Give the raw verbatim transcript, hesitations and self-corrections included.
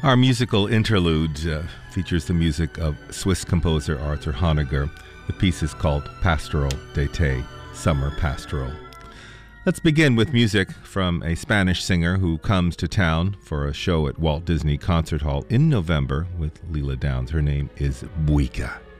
Our musical interlude uh, features the music of Swiss composer Arthur Honegger. The piece is called Pastoral d'été, Summer Pastoral. Let's begin with music from a Spanish singer who comes to town for a show at Walt Disney Concert Hall in November with Leela Downs. Her name is Buika.